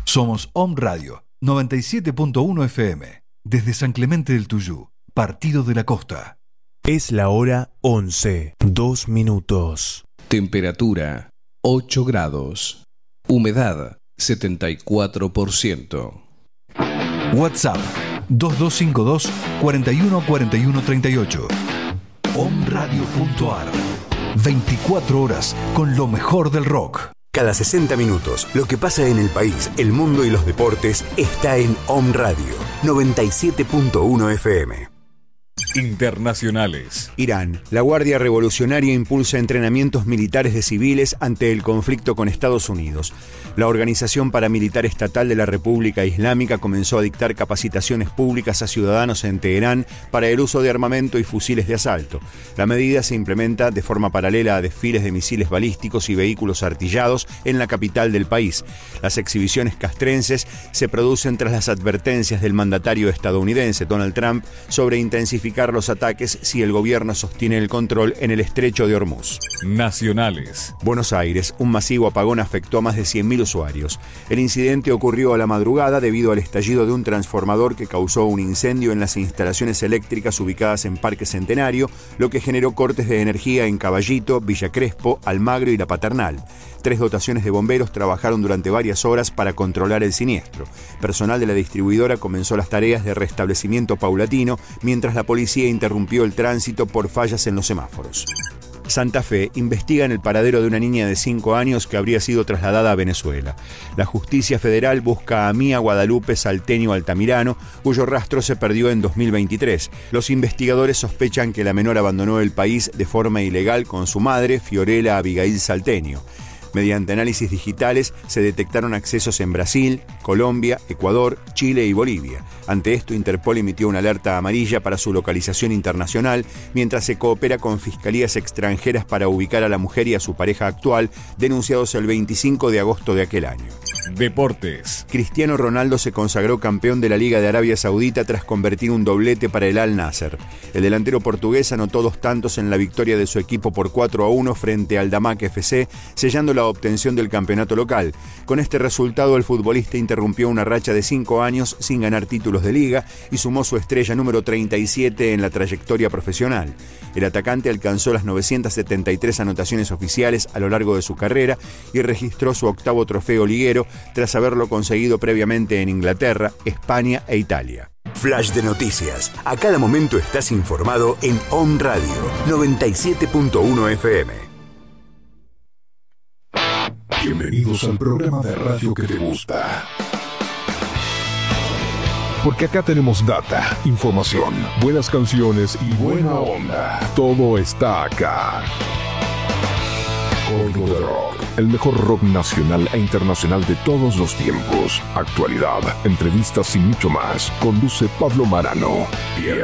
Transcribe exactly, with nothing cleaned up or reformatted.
Somos Om Radio noventa y siete punto uno F M, desde San Clemente del Tuyú, Partido de la Costa. Es la hora once, dos minutos. Temperatura ocho grados. Humedad setenta y cuatro por ciento. WhatsApp dos dos cinco dos, cuatro uno cuatro uno tres ocho. om radio punto a r. veinticuatro horas con lo mejor del rock. Cada sesenta minutos, lo que pasa en el país, el mundo y los deportes está en Om Radio noventa y siete punto uno F M. Internacionales. Irán. La Guardia Revolucionaria impulsa entrenamientos militares de civiles ante el conflicto con Estados Unidos. La Organización Paramilitar Estatal de la República Islámica comenzó a dictar capacitaciones públicas a ciudadanos en Teherán para el uso de armamento y fusiles de asalto. La medida se implementa de forma paralela a desfiles de misiles balísticos y vehículos artillados en la capital del país. Las exhibiciones castrenses se producen tras las advertencias del mandatario estadounidense Donald Trump sobre intensificar los ataques si el gobierno sostiene el control en el estrecho de Hormuz. Nacionales. Buenos Aires. Un masivo apagón afectó a más de cien mil usuarios. El incidente ocurrió a la madrugada debido al estallido de un transformador que causó un incendio en las instalaciones eléctricas ubicadas en Parque Centenario, lo que generó cortes de energía en Caballito, Villa Crespo, Almagro y La Paternal. Tres dotaciones de bomberos trabajaron durante varias horas para controlar el siniestro. Personal de la distribuidora comenzó las tareas de restablecimiento paulatino, mientras la policía interrumpió el tránsito por fallas en los semáforos. Santa Fe investigan el paradero de una niña de cinco años que habría sido trasladada a Venezuela. La justicia federal busca a Mía Guadalupe Salteño Altamirano, cuyo rastro se perdió en dos mil veintitrés. Los investigadores sospechan que la menor abandonó el país de forma ilegal con su madre, Fiorella Abigail Salteño. Mediante análisis digitales se detectaron accesos en Brasil, Colombia, Ecuador, Chile y Bolivia. Ante esto, Interpol emitió una alerta amarilla para su localización internacional, mientras se coopera con fiscalías extranjeras para ubicar a la mujer y a su pareja actual, denunciados el veinticinco de agosto de aquel año. Deportes. Cristiano Ronaldo se consagró campeón de la Liga de Arabia Saudita tras convertir un doblete para el Al Nasser. El delantero portugués anotó dos tantos en la victoria de su equipo por cuatro a uno frente al Damak F C, sellando la obtención del campeonato local. Con este resultado, el futbolista interrumpió una racha de cinco años sin ganar títulos de liga y sumó su estrella número treinta y siete en la trayectoria profesional. El atacante alcanzó las novecientas setenta y tres anotaciones oficiales a lo largo de su carrera y registró su octavo trofeo liguero tras haberlo conseguido previamente en Inglaterra, España e Italia. Flash de noticias. A cada momento estás informado en Om Radio noventa y siete punto uno F M. Bienvenidos al programa de radio que te gusta. Porque acá tenemos data, información, buenas canciones y buena onda. Todo está acá. Código de Rock, el mejor rock nacional e internacional de todos los tiempos. Actualidad, entrevistas y mucho más. Conduce Pablo Marano.